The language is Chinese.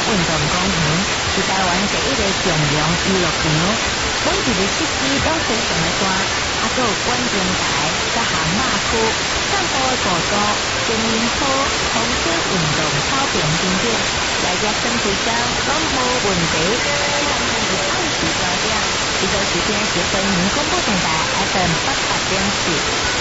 运动公园，是台湾第一个重量娱乐场。每一个设施拢非常的大，还佫有观众台、甲蛤蟆区、散步的步道、情人坡、风水运动草坪等等，来遮耍几工拢无问题。只要趁是按时到点，这就是天是分民广播电台 FM 88.4。